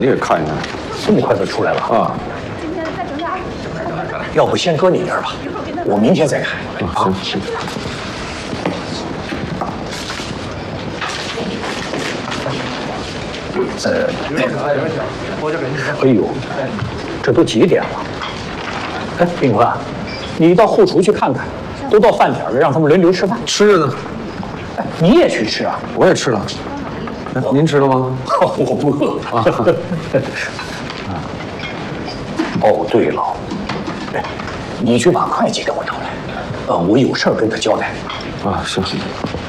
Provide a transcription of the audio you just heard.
你也看一看， 这么快就出来了啊？ 要不先搁你这儿吧，我明天再看。 行行。 哎呦，这都几点了？哎，炳坤，你到后厨去看看，都到饭点了，让他们轮流吃饭。 吃着呢。 哎，你也去吃啊？ 我也吃了。您吃了吗？ 我不饿啊。哦，对了，哎，你去把会计给我找来，我有事儿跟他交代。 啊，行。